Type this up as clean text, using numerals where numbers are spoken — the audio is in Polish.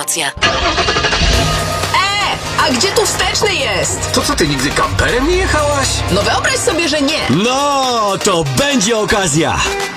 promocja. A gdzie tu wsteczny jest? To co, ty nigdy kamperem nie jechałaś? No wyobraź sobie, że nie. No, to będzie okazja.